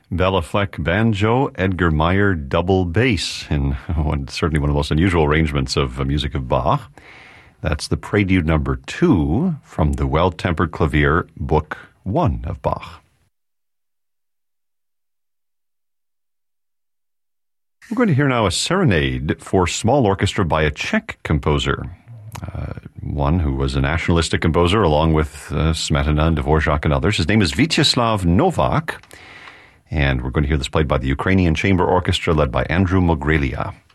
Bela Fleck banjo, Edgar Meyer double bass in certainly one of the most unusual arrangements of music of Bach. That's the Prelude number 2 from the Well-Tempered Clavier, Book 1 of Bach. We're going to hear now a serenade for small orchestra by a Czech composer, one who was a nationalistic composer along with Smetana and Dvorak and others. His name is Vítězslav Novák, and we're going to hear this played by the Ukrainian Chamber Orchestra led by Andrew Mogrelia.